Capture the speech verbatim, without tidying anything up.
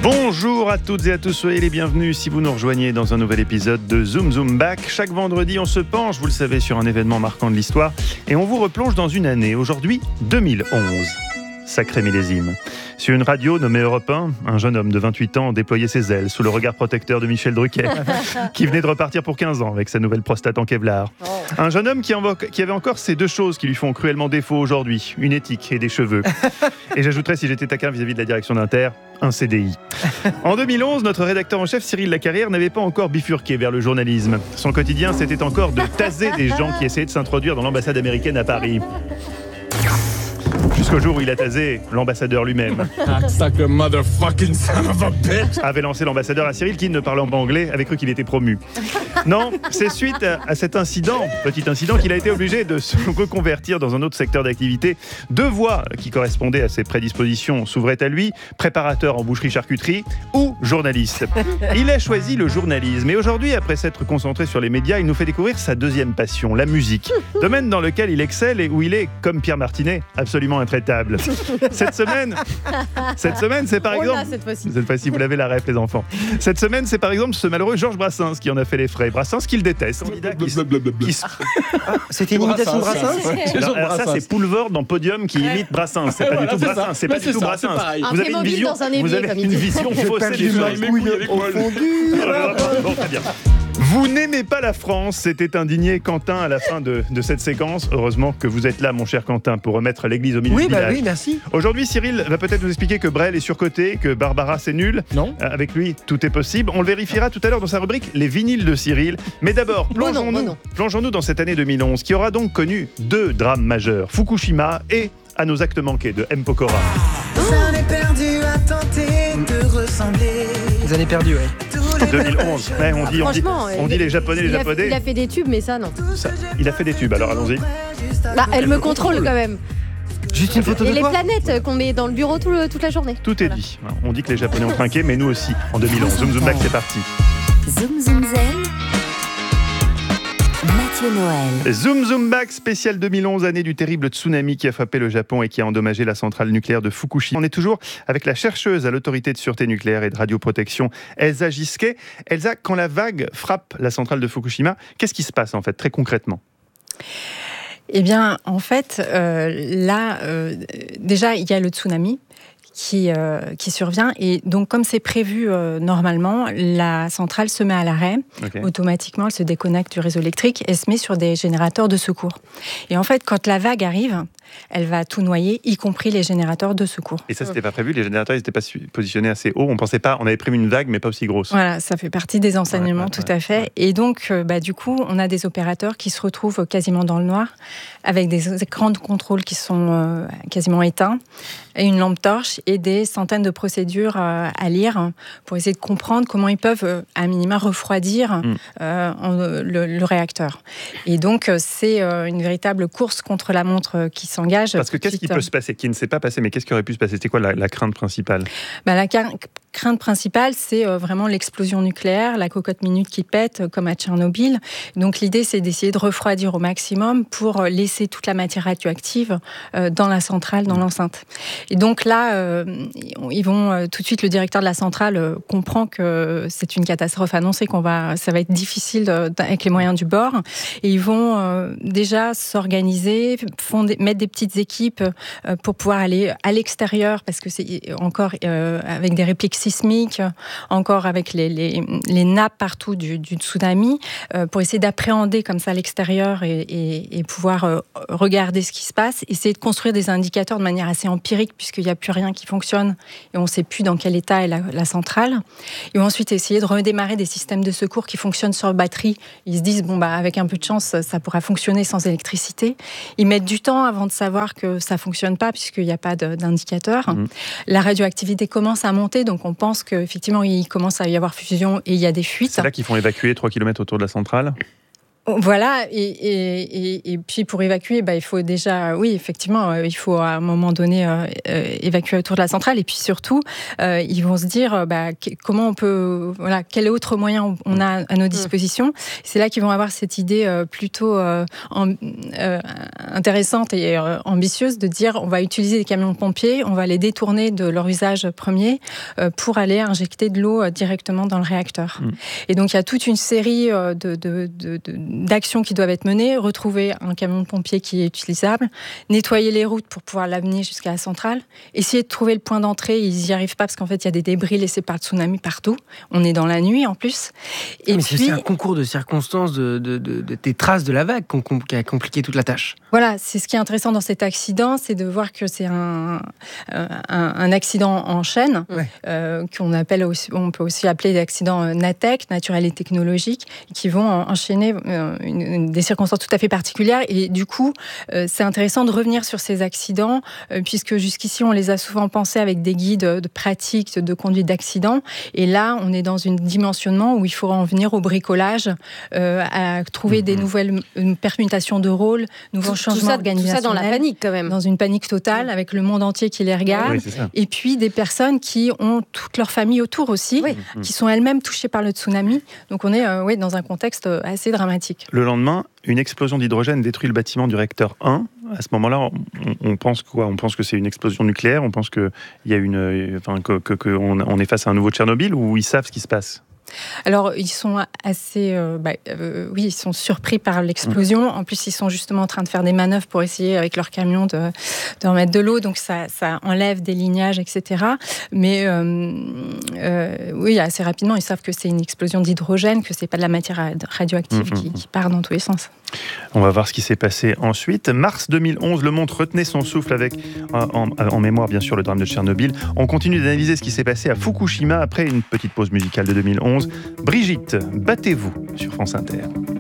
Bonjour à toutes et à tous, soyez les bienvenus si vous nous rejoignez dans un nouvel épisode de Zoom Zoom Back. Chaque vendredi, on se penche, vous le savez, sur un événement marquant de l'histoire et on vous replonge dans une année, aujourd'hui deux mille onze. Sacré millésime. Sur une radio nommée Europe un, un jeune homme de vingt-huit ans déployait ses ailes sous le regard protecteur de Michel Drucker, qui venait de repartir pour quinze ans avec sa nouvelle prostate en Kevlar. Un jeune homme qui, invoque, qui avait encore ces deux choses qui lui font cruellement défaut aujourd'hui, une éthique et des cheveux. Et j'ajouterais, si j'étais taquin vis-à-vis de la direction d'Inter, un C D I. En deux mille onze, notre rédacteur en chef Cyril Lacarrière n'avait pas encore bifurqué vers le journalisme. Son quotidien, c'était encore de taser des gens qui essayaient de s'introduire dans l'ambassade américaine à Paris. Jusqu'au jour où il a tasé l'ambassadeur lui-même. Like a motherfucking son of a bitch. Avait lancé l'ambassadeur à Cyril qui, ne parlant pas anglais, avait cru qu'il était promu. Non, c'est suite à, à cet incident, petit incident, qu'il a été obligé de se reconvertir dans un autre secteur d'activité. Deux voies qui correspondaient à ses prédispositions s'ouvraient à lui, préparateur en boucherie-charcuterie ou journaliste. Il a choisi le journalisme et aujourd'hui, après s'être concentré sur les médias, il nous fait découvrir sa deuxième passion, la musique. Domaine dans lequel il excelle et où il est, comme Pierre Martinet, absolument intraitable. Cette semaine, cette semaine, c'est par On exemple... l'a cette fois-ci. Cette fois-ci, vous l'avez la ref, les enfants. Cette semaine, c'est par exemple ce malheureux Georges Brassens qui en a fait les frais. Brassens qu'il déteste. Candidat qui se- qui se- C'était une imitation de Brassens. Alors, alors ça, c'est Poulvord dans Podium qui imite Brassens. C'est pas Voilà, du tout c'est ça. Brassens. C'est Mais pas c'est du tout ça, Brassens. c'est pareil. Un Vous avez une Playmobil vision, dans un évier, vous avez comme il une dit. vision faussée des ma choses. couille au fondu. Bon, très bien. Vous n'aimez pas la France, s'était indigné Quentin à la fin de, de cette séquence. Heureusement que vous êtes là, mon cher Quentin, pour remettre l'église au milieu Oui, du bah village. oui, merci. Aujourd'hui, Cyril va peut-être nous expliquer que Brel est surcoté, que Barbara c'est nul. Non. Euh, Avec lui, tout est possible. On le vérifiera tout à l'heure dans sa rubrique Les vinyles de Cyril. Mais d'abord, Bon non, plongeons-nous bon non. plongeons-nous dans cette année deux mille onze qui aura donc connu deux drames majeurs, Fukushima et À nos actes manqués de M. Pokora. J'en ai perdu à tenter de ressembler. Vous avez perdu, ouais. deux mille onze. Ouais, on, dit, on, dit, Franchement, on dit les Japonais, les il a, Japonais. il a fait des tubes, mais ça, non. Ça, il a fait des tubes, alors allons-y. Bah, elle me contrôle quand même. Juste une photo Et de les quoi planètes qu'on met dans le bureau tout le- toute la journée. Tout est Voilà. dit. On dit que les Japonais ont trinqué, mais nous aussi, en deux mille onze. Zoom Zoom Back, c'est parti. Zoom Zoom Zen, Mathieu Noël. Zoom Zoom Back, spécial deux mille onze, année du terrible tsunami qui a frappé le Japon et qui a endommagé la centrale nucléaire de Fukushima. On est toujours avec la chercheuse à l'autorité de sûreté nucléaire et de radioprotection, Elsa Gisquet. Elsa, quand la vague frappe la centrale de Fukushima, qu'est-ce qui se passe en fait, très concrètement ? Eh bien, en fait, euh, là, euh, déjà, il y a le tsunami qui, euh, qui survient. Et donc, comme c'est prévu euh, normalement, la centrale se met à l'arrêt. Okay. Automatiquement, elle se déconnecte du réseau électrique et se met sur des générateurs de secours. Et en fait, quand la vague arrive, elle va tout noyer, y compris les générateurs de secours. Et ça, c'était pas prévu. Les générateurs, ils n'étaient pas su- positionnés assez haut. On pensait pas. On avait prévu une vague, mais pas aussi grosse. Voilà, ça fait partie des enseignements, Ouais, ouais, tout ouais, à fait. ouais. Et donc, euh, bah, du coup, on a des opérateurs qui se retrouvent quasiment dans le noir, avec des écrans de contrôle qui sont euh, quasiment éteints, et une lampe torche, et des centaines de procédures euh, à lire hein, pour essayer de comprendre comment ils peuvent, euh, à minima, refroidir Mm. euh, en- le, le réacteur. Et donc, euh, c'est euh, une véritable course contre la montre euh, qui s'engage. Parce que qu'est-ce qui Ensuite, peut se passer, qui ne s'est pas passé, mais qu'est-ce qui aurait pu se passer ? C'était quoi la, la crainte principale ? Bah, la car- crainte principale, c'est euh, vraiment l'explosion nucléaire, la cocotte minute qui pète, euh, comme à Tchernobyl. Donc l'idée, c'est d'essayer de refroidir au maximum pour euh, laisser toute la matière radioactive euh, dans la centrale, dans l'enceinte. Et donc là, euh, ils vont euh, tout de suite, le directeur de la centrale euh, comprend que c'est une catastrophe annoncée, qu'on va, ça va être difficile de- avec les moyens du bord. Et ils vont euh, déjà s'organiser, font des- mettre des petites équipes euh, pour pouvoir aller à l'extérieur, parce que c'est encore euh, avec des répliques sismiques, encore avec les, les, les nappes partout du, du tsunami, euh, pour essayer d'appréhender comme ça l'extérieur et, et, et pouvoir euh, regarder ce qui se passe, essayer de construire des indicateurs de manière assez empirique, puisqu'il n'y a plus rien qui fonctionne et on ne sait plus dans quel état est la, la centrale. Et ensuite essayer de redémarrer des systèmes de secours qui fonctionnent sur batterie. Ils se disent, bon, bah, avec un peu de chance, ça pourra fonctionner sans électricité. Ils mettent du temps avant de savoir que ça ne fonctionne pas, puisqu'il n'y a pas de, d'indicateur. Mmh. La radioactivité commence à monter, donc on pense qu'effectivement, il commence à y avoir fusion et il y a des fuites. C'est là qu'ils font évacuer trois kilomètres autour de la centrale ? Voilà, et, et, et, et puis pour évacuer, bah, il faut déjà, oui, effectivement, il faut à un moment donné euh, évacuer autour de la centrale, et puis surtout, euh, ils vont se dire, bah, comment on peut, voilà, quel autre moyen on a à nos dispositions. C'est là qu'ils vont avoir cette idée euh, plutôt euh, en, euh, intéressante et euh, ambitieuse de dire, on va utiliser des camions de pompiers, on va les détourner de leur usage premier euh, pour aller injecter de l'eau euh, directement dans le réacteur. Mmh. Et donc il y a toute une série euh, de, de, de, de d'actions qui doivent être menées, retrouver un camion de pompiers qui est utilisable, nettoyer les routes pour pouvoir l'amener jusqu'à la centrale, essayer de trouver le point d'entrée, ils n'y arrivent pas parce qu'en fait il y a des débris laissés par le tsunami partout, on est dans la nuit en plus. Et mais puis, c'est un concours de circonstances, de, de, de, de des traces de la vague qui a compliqué toute la tâche. Voilà, c'est ce qui est intéressant dans cet accident, c'est de voir que c'est un, un, un accident en chaîne, ouais. euh, qu'on appelle aussi, on peut aussi appeler des accidents NATEC, naturels et technologiques, qui vont enchaîner euh, Une, une, des circonstances tout à fait particulières, et du coup euh, c'est intéressant de revenir sur ces accidents euh, puisque jusqu'ici on les a souvent pensés avec des guides de pratique de conduite d'accident, et là on est dans un dimensionnement où il faut en venir au bricolage, euh, à trouver mmh. des nouvelles permutations de rôles, nouveaux tout, changements organisationnels. Tout ça dans la panique quand même. Dans une panique totale, mmh. avec le monde entier qui les regarde, oui, et puis des personnes qui ont toute leur famille autour aussi, oui. qui sont elles-mêmes touchées par le tsunami, donc on est euh, oui, dans un contexte assez dramatique. Le lendemain, une explosion d'hydrogène détruit le bâtiment du réacteur un. À ce moment-là, on, on pense quoi ? On pense que c'est une explosion nucléaire ? On pense qu'il y a une, enfin, que, que, que on, on est face à un nouveau Tchernobyl, ou ils savent ce qui se passe ? Alors, ils sont assez... Euh, bah, euh, oui, ils sont surpris par l'explosion. En plus, ils sont justement en train de faire des manœuvres pour essayer, avec leur camion, de, de remettre de l'eau. Donc, ça, ça enlève des lignages, et cetera. Mais euh, euh, oui, assez rapidement, ils savent que c'est une explosion d'hydrogène, que c'est pas de la matière radioactive mmh, qui, qui part dans tous les sens. On va voir ce qui s'est passé ensuite. Mars deux mille onze, Le Monde retenait son souffle avec, en, en mémoire, bien sûr, le drame de Tchernobyl. On continue d'analyser ce qui s'est passé à Fukushima après une petite pause musicale de deux mille onze. Brigitte, battez-vous sur France Inter.